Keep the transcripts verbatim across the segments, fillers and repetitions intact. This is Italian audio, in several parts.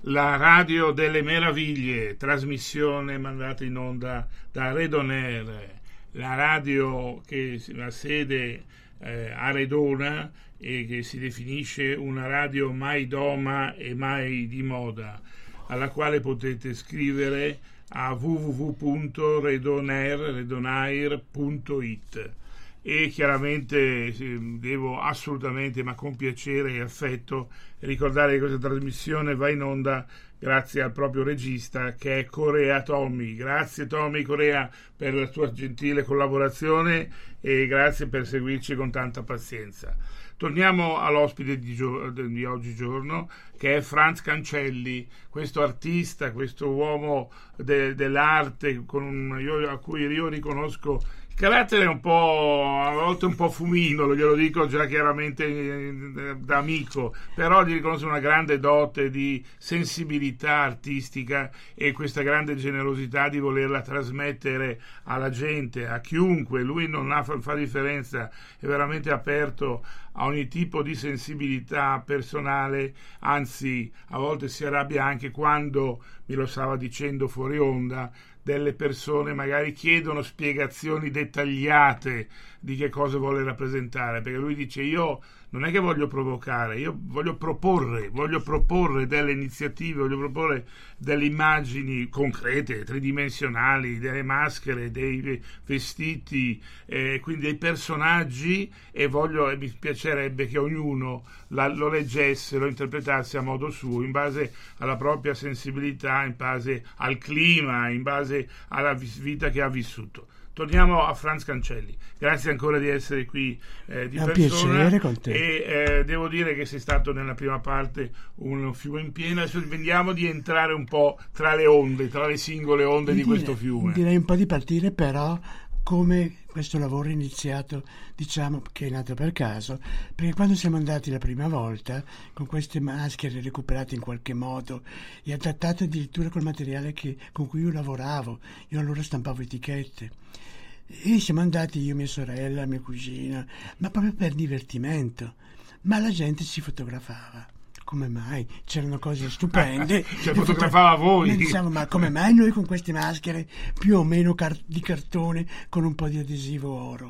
la radio delle meraviglie, trasmissione mandata in onda da Redoner, la radio che ha sede eh, a Redona e che si definisce una radio mai doma e mai di moda, alla quale potete scrivere a w w w punto redonair punto it. E chiaramente devo assolutamente, ma con piacere e affetto, ricordare che questa trasmissione va in onda grazie al proprio regista, che è Corea Tommy. Grazie Tommy Corea per la tua gentile collaborazione e grazie per seguirci con tanta pazienza. Torniamo all'ospite di, gio- di oggigiorno, che è Franz Cancelli, questo artista, questo uomo de- dell'arte con un, io, a cui io riconosco il carattere un po', a volte un po' fumino, glielo dico già chiaramente da amico, però gli riconosco una grande dote di sensibilità artistica e questa grande generosità di volerla trasmettere alla gente, a chiunque. Lui non ha, fa differenza, è veramente aperto a ogni tipo di sensibilità personale, anzi a volte si arrabbia anche quando, me lo stava dicendo fuori onda, delle persone magari chiedono spiegazioni dettagliate di che cosa vuole rappresentare, perché lui dice: io non è che voglio provocare, io voglio proporre, voglio proporre delle iniziative, voglio proporre delle immagini concrete, tridimensionali, delle maschere, dei vestiti, eh, quindi dei personaggi, e voglio, e mi piacerebbe che ognuno la, lo leggesse, lo interpretasse a modo suo, in base alla propria sensibilità, in base al clima, in base alla vita che ha vissuto. Torniamo a Franz Cancelli. Grazie ancora di essere qui eh, di è un persona. Piacere con te. E eh, devo dire che sei stato nella prima parte un fiume in piena. Adesso vediamo di entrare un po' tra le onde, tra le singole onde di, di questo dire, fiume. Direi un po' di partire però come questo lavoro iniziato, diciamo che è nato per caso, perché quando siamo andati la prima volta con queste maschere recuperate in qualche modo e adattate addirittura col materiale che, con cui io lavoravo, io allora stampavo etichette, e siamo andati io, mia sorella, mia cugina, ma proprio per divertimento, ma la gente si fotografava. Come mai? C'erano cose stupende. Cioè, fotografava foto- voi. Pensavo, ma come mai noi con queste maschere più o meno car- di cartone con un po' di adesivo oro?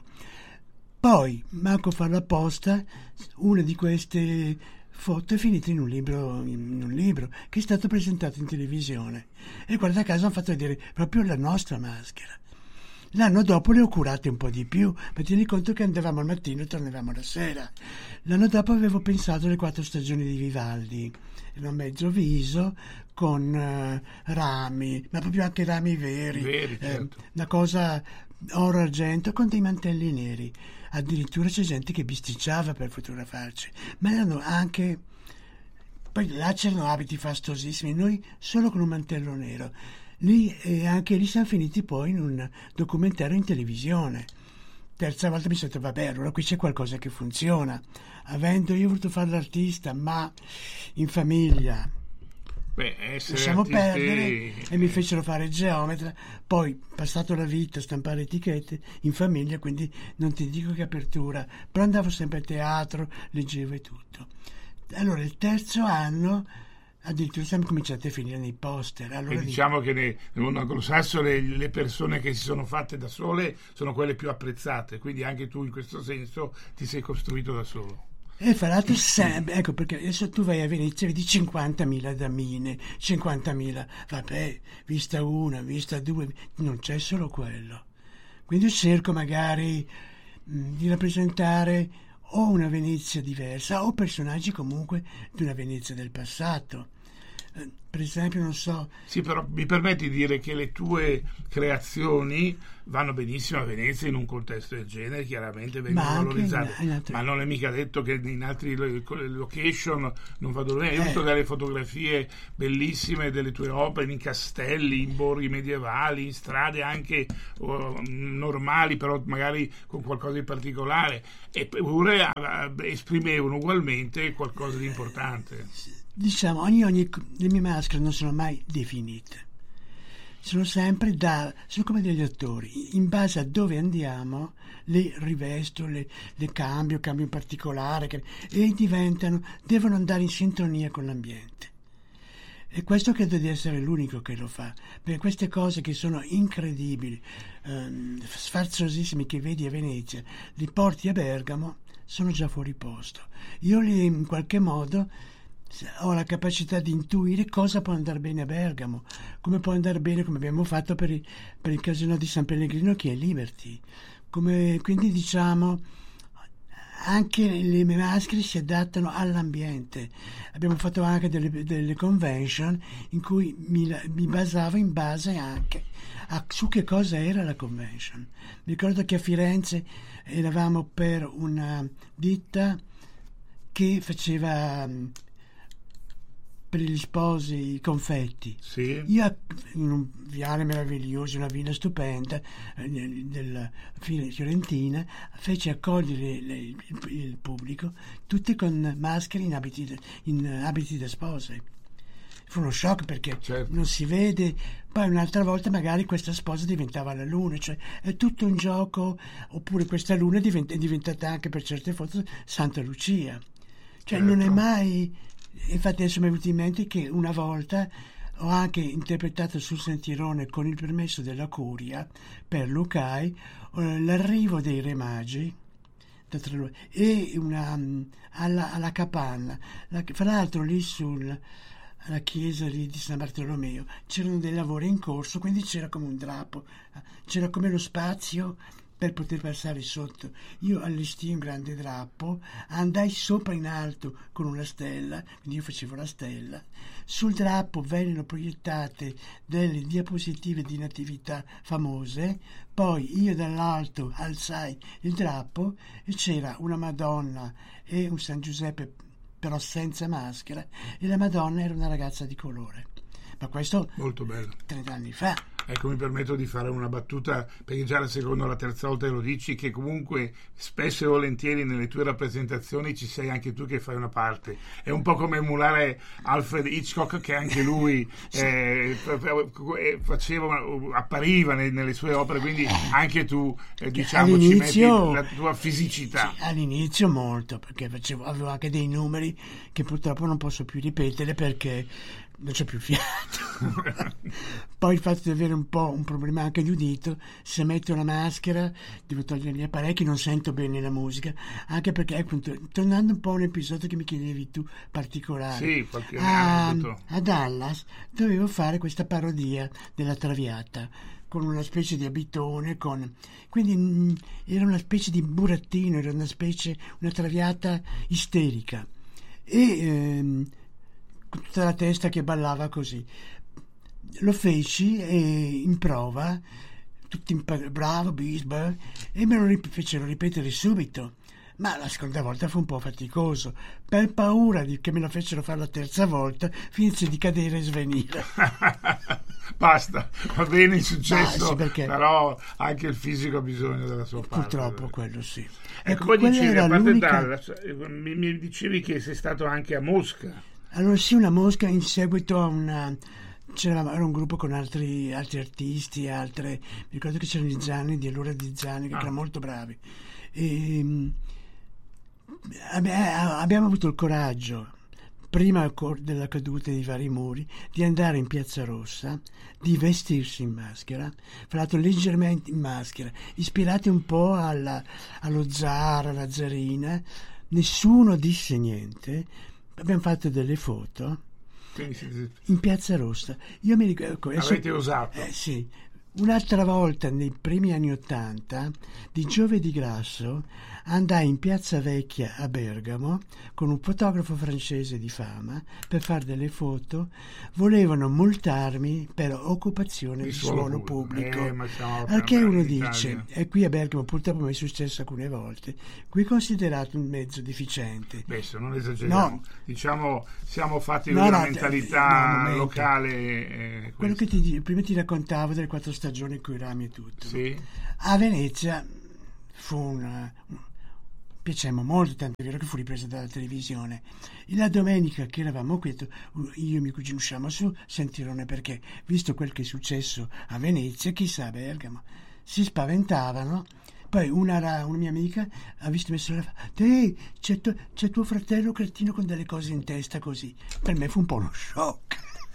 Poi, manco farlo apposta, una di queste foto è finita in un libro, in un libro che è stato presentato in televisione. E guarda caso hanno fatto vedere proprio la nostra maschera. L'anno dopo le ho curate un po' di più, ma tieni conto che andavamo al mattino e tornavamo la sera. L'anno dopo avevo pensato alle quattro stagioni di Vivaldi, era mezzo viso con uh, rami, ma proprio anche rami veri, veri certo. eh, una cosa oro argento con dei mantelli neri. Addirittura c'è gente che bisticciava per fotografarci, ma erano anche, poi là c'erano abiti fastosissimi, noi solo con un mantello nero. Lì, e anche lì siamo finiti poi in un documentario in televisione. Terza volta mi sono detto, vabbè, allora qui c'è qualcosa che funziona. Avendo io voluto fare l'artista, ma in famiglia Beh, essere lasciamo artisti... perdere, e mi fecero fare geometra. Poi, passato la vita a stampare etichette in famiglia, quindi non ti dico che apertura, però andavo sempre a teatro, leggevo e tutto. Allora il terzo anno addirittura siamo cominciati a finire nei poster. Allora e diciamo dico... che nel mondo anglosassone le, le persone che si sono fatte da sole sono quelle più apprezzate, quindi anche tu in questo senso ti sei costruito da solo. E fra l'altro sempre, ecco perché adesso tu vai a Venezia e vedi cinquantamila damine, cinquantamila, vabbè, vista una, vista due, non c'è solo quello. Quindi io cerco magari mh, di rappresentare o una Venezia diversa o personaggi comunque di una Venezia del passato. Per esempio, non so... Sì, però mi permetti di dire che le tue creazioni vanno benissimo a Venezia in un contesto del genere, chiaramente vengono ma valorizzate, in, in altri... ma non è mica detto che in altre location non vadano bene. Io ho visto delle fotografie bellissime delle tue opere in castelli, in borghi medievali, in strade anche uh, normali, però magari con qualcosa di particolare, eppure uh, esprimevano ugualmente qualcosa di importante. Diciamo, ogni, ogni, le mie maschere non sono mai definite, sono sempre da, sono come degli attori, in base a dove andiamo le rivesto, le, le cambio, cambio in particolare, e diventano, devono andare in sintonia con l'ambiente. E questo credo di essere l'unico che lo fa, perché queste cose che sono incredibili, ehm, sfarzosissime, che vedi a Venezia, li porti a Bergamo, sono già fuori posto. Io li in qualche modo ho la capacità di intuire cosa può andare bene a Bergamo, come può andare bene, come abbiamo fatto per, i, per il casino di San Pellegrino, che è Liberty. Come, quindi diciamo, anche le maschere si adattano all'ambiente. Abbiamo fatto anche delle, delle convention in cui mi, mi basavo in base anche a su che cosa era la convention. Mi ricordo che a Firenze eravamo per una ditta che faceva per gli sposi i confetti. Sì. Io in un viale meraviglioso, una villa stupenda eh, della Fiorentina, feci accogliere le, il, il pubblico tutti con maschere in abiti, in abiti da spose. Fu uno shock perché certo. non si vede. Poi un'altra volta magari questa sposa diventava la luna, cioè è tutto un gioco. Oppure questa luna è, divent- è diventata anche per certe foto Santa Lucia, cioè certo. non è mai. Infatti adesso mi è venuto in mente che una volta ho anche interpretato sul sentierone, con il permesso della curia, per Lucai, l'arrivo dei Re Magi e una, alla, alla capanna. La, fra l'altro lì sul alla chiesa lì di San Bartolomeo c'erano dei lavori in corso, quindi c'era come un drappo, c'era come lo spazio per poter passare sotto. Io allestii un grande drappo, andai sopra in alto con una stella, quindi io facevo la stella. Sul drappo vennero proiettate delle diapositive di natività famose, poi io dall'alto alzai il drappo e c'era una Madonna e un San Giuseppe però senza maschera, e la Madonna era una ragazza di colore. Ma questo molto bello. trent'anni fa. Ecco, mi permetto di fare una battuta, perché già la seconda o la terza volta lo dici, che comunque spesso e volentieri nelle tue rappresentazioni ci sei anche tu che fai una parte. È un po' come emulare Alfred Hitchcock, che anche lui eh, faceva, appariva nelle sue opere, quindi anche tu eh, diciamo ci metti la tua fisicità. Sì, all'inizio molto, perché facevo, avevo anche dei numeri che purtroppo non posso più ripetere perché non c'è più fiato. Poi il fatto di avere un po' un problema anche di udito, se metto una maschera devo togliere gli apparecchi, non sento bene la musica, anche perché appunto, tornando un po' a un episodio che mi chiedevi tu particolare, sì, qualche a, a Dallas dovevo fare questa parodia della Traviata con una specie di abitone, con quindi mh, era una specie di burattino, era una specie, una Traviata isterica e ehm, tutta la testa che ballava così. Lo feci e in prova tutti impa- bravo Bisbal, e me lo rip- fecero ripetere subito, ma la seconda volta fu un po' faticoso, per paura di che me lo fecero fare la terza volta finisse di cadere e svenire. Basta, va bene il successo, ah, sì, perché però anche il fisico ha bisogno della sua parte. Purtroppo quello sì. Ecco, ecco, poi dicevi, a parte Dallas, mi, mi dicevi che sei stato anche a Mosca. Allora sì, una Mosca in seguito a una... C'era, era un gruppo con altri, altri artisti, altre... mi ricordo che c'erano gli Zanni, di allora di Zanni, che ah. erano molto bravi. E, abbiamo avuto il coraggio, prima della caduta dei vari muri, di andare in Piazza Rossa, di vestirsi in maschera, fra l'altro leggermente in maschera, ispirati un po' alla, allo zar, alla zarina. Nessuno disse niente. Abbiamo fatto delle foto in Piazza Rossa. Io mi ricordo, avete usato? Eh, sì. Un'altra volta, nei primi anni Ottanta, di Giovedì Grasso, andai in Piazza Vecchia a Bergamo con un fotografo francese di fama per fare delle foto. Volevano multarmi per occupazione di, di suolo, suolo pubblico. pubblico. Eh, Perché uno dice, e qui a Bergamo purtroppo mi è successo alcune volte, qui è considerato un mezzo deficiente. Beh, se non esageriamo, no. diciamo, siamo fatti no, di una no, mentalità no, locale. Eh, Quello che ti, prima ti raccontavo delle quattro stagioni in cui rami e tutto. Sì. A Venezia fu una, piacemmo molto, tanto è vero che fu ripresa dalla televisione. E la domenica che eravamo qui, io e mio cugino usciamo su Sentirone, perché visto quel che è successo a Venezia, chissà a Bergamo, si spaventavano. Poi una, una mia amica ha visto mia sorella, te c'è, c'è tuo fratello cretino con delle cose in testa così. Per me fu un po' uno shock.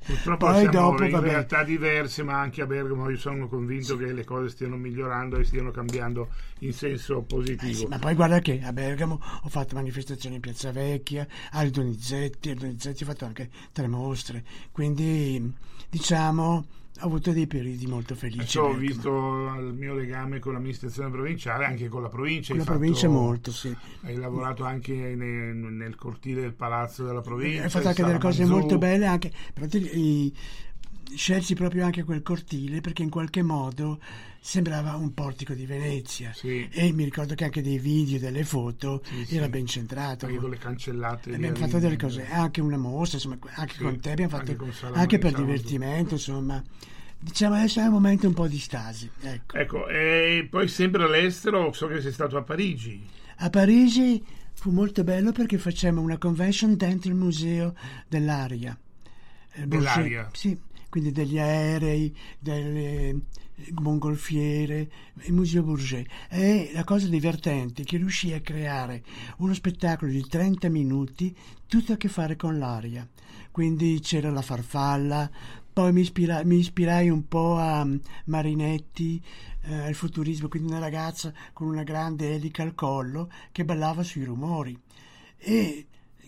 Purtroppo Poi siamo dopo, in vabbè, realtà diverse, ma anche a Bergamo io sono convinto che le cose stiano migliorando e stiano cambiando in senso eh positivo. sì, ma poi guarda che a Bergamo ho fatto manifestazioni in Piazza Vecchia, a Donizetti, a Donizetti ho fatto anche tre mostre, quindi diciamo ho avuto dei periodi molto felici. Adesso a ho Bergamo. visto il mio legame con l'amministrazione provinciale, anche con la provincia. Con la hai provincia fatto- molto, sì. Hai lavorato anche nel, nel cortile del palazzo della provincia. Hai fatto anche delle cose Salamanzù. molto belle, anche, però ti- i- scelsi proprio anche quel cortile perché in qualche modo sembrava un portico di Venezia. Sì. E mi ricordo che anche dei video, delle foto, Sì, era sì. ben centrato. Anche con le cancellate. lì Abbiamo al- fatto delle cose, anche una mostra, insomma, anche Sì, con te abbiamo anche fatto, con Salamanzù. anche per Salamanzù. divertimento, insomma. Diciamo adesso è un momento un po' di stasi, ecco. Ecco, e poi sempre all'estero, so che sei stato a Parigi. A Parigi fu molto bello perché facemmo una convention dentro il museo dell'aria. Eh, Dell'aria? Bourget, sì, quindi degli aerei, delle mongolfiere, il museo Bourget. E la cosa divertente è che riuscì a creare uno spettacolo di trenta minuti tutto a che fare con l'aria. Quindi c'era la farfalla, poi mi, ispira- mi ispirai un po' a um, Marinetti, eh, al futurismo, quindi una ragazza con una grande elica al collo che ballava sui rumori. E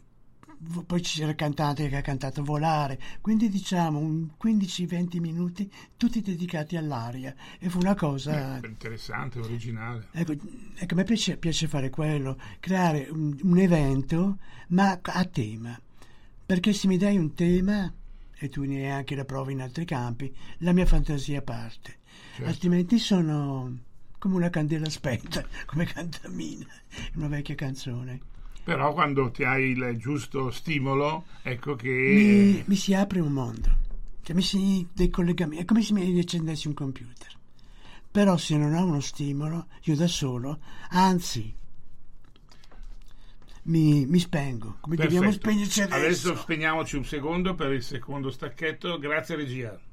v- poi c'era il cantante che ha cantato Volare, quindi diciamo un quindici venti minuti tutti dedicati all'aria. E fu una cosa... Eh, interessante, originale. Ecco, ecco, a me piace, piace fare quello, creare un, un evento ma a tema, perché se mi dai un tema e tu ne hai anche la prova in altri campi, la mia fantasia parte, Certo. altrimenti sono come una candela spenta, come canta Mina, una vecchia canzone. Però quando ti hai il giusto stimolo, ecco che... Mi, mi si apre un mondo, cioè mi si dei collegamenti, è come se mi riaccendessi un computer. Però se non ho uno stimolo, io da solo, anzi, mi, mi spengo, come Perfetto. dobbiamo spegnerci adesso. Adesso spegniamoci un secondo per il secondo stacchetto. Grazie regia.